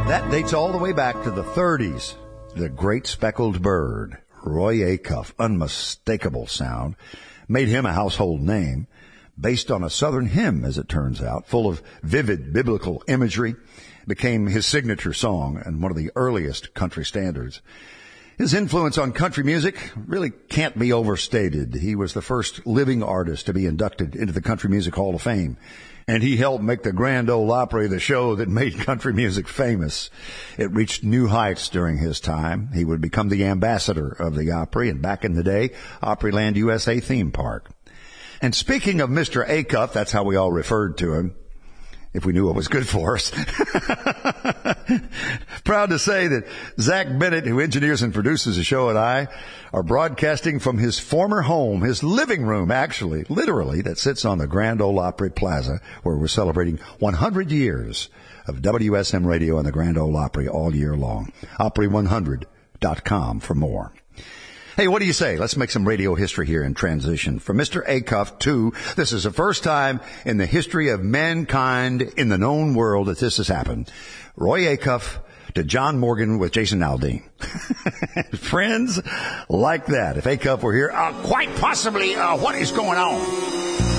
That dates all the way back to the 30s. The Great Speckled Bird, Roy Acuff, unmistakable sound, made him a household name, based on a Southern hymn, as it turns out, full of vivid biblical imagery, became his signature song and one of the earliest country standards. His influence on country music really can't be overstated. He was the first living artist to be inducted into the Country Music Hall of Fame, and he helped make the Grand Ole Opry the show that made country music famous. It reached new heights during his time. He would become the ambassador of the Opry, and back in the day, Opryland USA theme park. And speaking of Mr. Acuff, that's how we all referred to him, if we knew what was good for us. Proud to say that Zach Bennett, who engineers and produces the show, and I are broadcasting from his former home, his living room, actually, literally, that sits on the Grand Ole Opry Plaza, where we're celebrating 100 years of WSM Radio and the Grand Ole Opry all year long. Opry100.com for more. Hey, what do you say? Let's make some radio history here in transition. From Mr. Acuff to, this is the first time in the history of mankind in the known world that this has happened. Roy Acuff to John Morgan with Jason Aldean. Friends like that. If Acuff were here, quite possibly, what is going on?